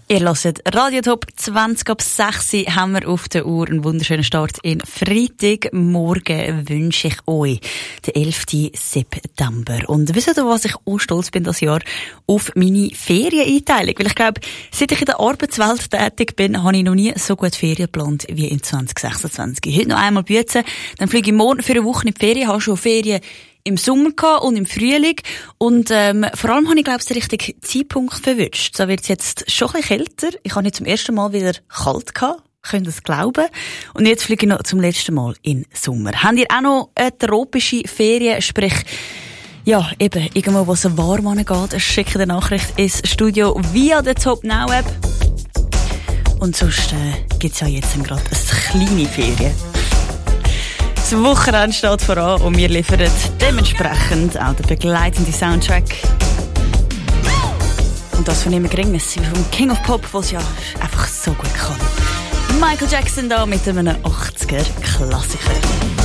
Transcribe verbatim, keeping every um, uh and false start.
Ihr hört Radio Top zwanzig ab sechs haben wir auf der Uhr. Einen wunderschönen Start in Freitagmorgen wünsche ich euch, den elften September. Und wisst ihr, was ich auch stolz bin das Jahr? Auf meine Ferieneinteilung. Weil ich glaube, seit ich in der Arbeitswelt tätig bin, habe ich noch nie so gut Ferien geplant wie in zwanzig sechsundzwanzig. Heute noch einmal büzen, dann fliege ich morgen für eine Woche in die Ferien, habe schon Ferien im Sommer gehabt und im Frühling. Und ähm, vor allem habe ich, glaube ich, den richtigen Zeitpunkt verwünscht. So wird es jetzt schon ein bisschen kälter. Ich habe nicht zum ersten Mal wieder kalt gehabt. Könnt ihr das glauben? Und jetzt fliege ich noch zum letzten Mal in Sommer. Habt ihr auch noch eine tropische Ferien? Sprich, ja, eben, irgendwo, wo es warm angeht, schicke eine Nachricht ins Studio via der Top Now App. Und sonst äh, gibt es ja jetzt gerade eine kleine Ferien. Das Wochenende steht voran und wir liefern dementsprechend auch den begleitenden Soundtrack. Und das von niemand Geringes, wie vom King of Pop, was ja einfach so gut kann. Michael Jackson da mit einem achtziger Klassiker.